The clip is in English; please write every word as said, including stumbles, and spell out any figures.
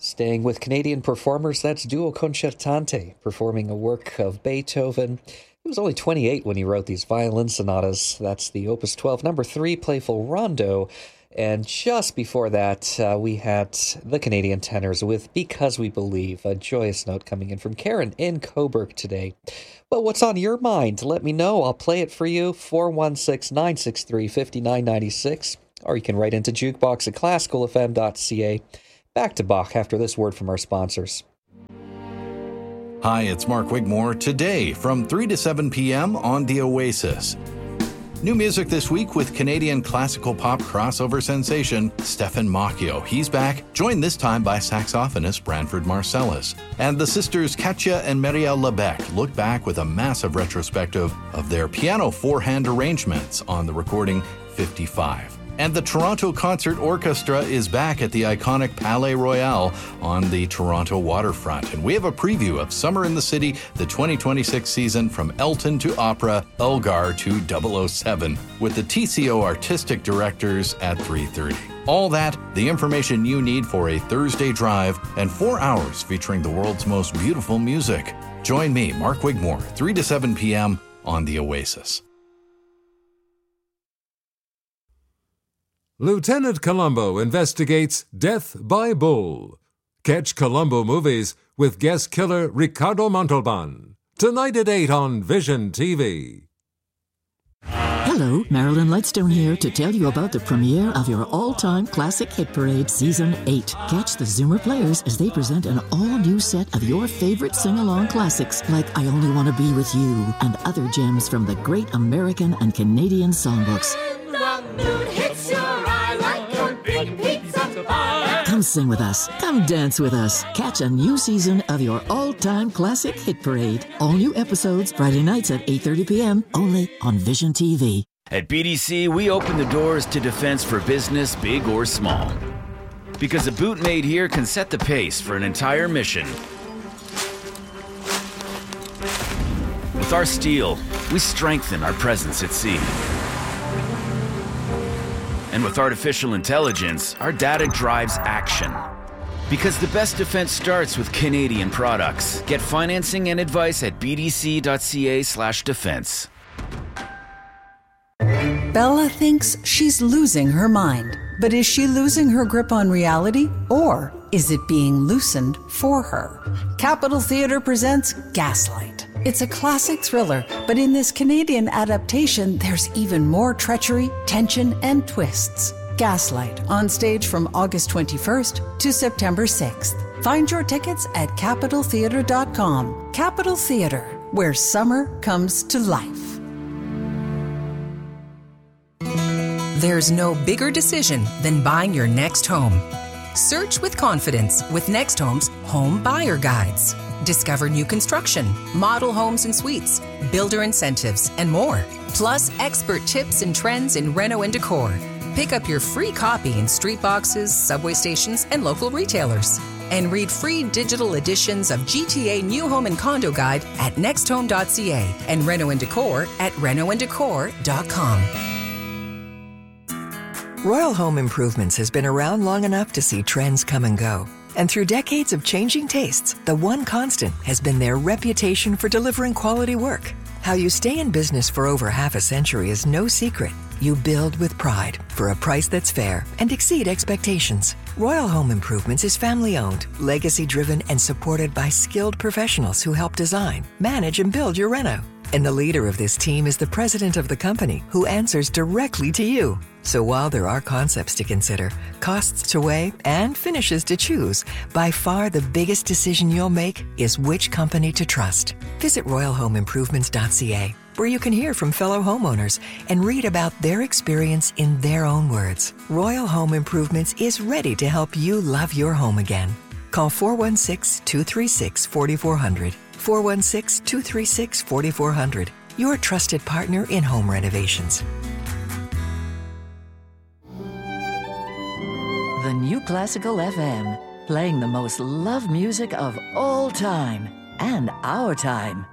Staying with Canadian performers, that's Duo Concertante, performing a work of Beethoven. He was only twenty-eight when he wrote these violin sonatas. That's the Opus twelve, number three, Playful Rondo. And just before that, uh, we had the Canadian tenors with Because We Believe, a joyous note coming in from Karen in Coburg today. Well, what's on your mind? Let me know. I'll play it for you, four one six, nine six three, five nine nine six, or you can write into jukebox at classical f m dot c a. Back to Bach after this word from our sponsors. Hi, it's Mark Wigmore. Today, from three to seven p.m. on The Oasis. New music this week with Canadian classical pop crossover sensation Stefan Macchio. He's back, joined this time by saxophonist Branford Marsalis. And the sisters Katja and Marielle Lebec look back with a massive retrospective of their piano four-hand arrangements on the recording fifty-five. And the Toronto Concert Orchestra is back at the iconic Palais Royal on the Toronto waterfront. And we have a preview of Summer in the City, the twenty twenty-six season, from Elton to opera, Elgar to double oh seven, with the T C O artistic directors at three thirty. All that, the information you need for a Thursday drive, and four hours featuring the world's most beautiful music. Join me, Mark Wigmore, three to seven p.m. on The Oasis. Lieutenant Columbo investigates death by bull. Catch Columbo movies with guest killer Ricardo Montalban. Tonight at eight on Vision T V. Hello, Marilyn Lightstone here to tell you about the premiere of your all-time classic hit parade, Season eight. Catch the Zoomer players as they present an all-new set of your favorite sing-along classics like I Only Want to Be With You and other gems from the great American and Canadian songbooks. The moon hits your eye like a big pizza pie. Come sing with us. Come dance with us. Catch a new season of your all-time classic hit parade. All new episodes Friday nights at eight thirty p.m. only on Vision T V. At B D C, we open the doors to defense for business, big or small. Because a boot made here can set the pace for an entire mission. With our steel, we strengthen our presence at sea. And with artificial intelligence, our data drives action. Because the best defense starts with Canadian products. Get financing and advice at b d c dot c a slash defense. Bella thinks she's losing her mind. But is she losing her grip on reality? Or is it being loosened for her? Capitol Theatre presents Gaslight. It's a classic thriller, but in this Canadian adaptation, there's even more treachery, tension, and twists. Gaslight, on stage from August twenty-first to September sixth. Find your tickets at capitol theatre dot com. Capitol Theatre, where summer comes to life. There's no bigger decision than buying your next home. Search with confidence with Next Home's Home Buyer Guides. Discover new construction, model homes and suites, builder incentives, and more. Plus, expert tips and trends in reno and decor. Pick up your free copy in street boxes, subway stations, and local retailers. And read free digital editions of G T A New Home and Condo Guide at next home dot c a and Reno and Decor at reno and decor dot com. Royal Home Improvements has been around long enough to see trends come and go. And through decades of changing tastes, the one constant has been their reputation for delivering quality work. How you stay in business for over half a century is no secret. You build with pride for a price that's fair and exceed expectations. Royal Home Improvements is family-owned, legacy-driven, and supported by skilled professionals who help design, manage, and build your reno. And the leader of this team is the president of the company, who answers directly to you. So while there are concepts to consider, costs to weigh, and finishes to choose, by far the biggest decision you'll make is which company to trust. Visit royal home improvements dot c a, where you can hear from fellow homeowners and read about their experience in their own words. Royal Home Improvements is ready to help you love your home again. Call four one six, two three six, four four zero zero. four one six, two three six, four four zero zero. Your trusted partner in home renovations. The New Classical F M, playing the most loved music of all time and our time.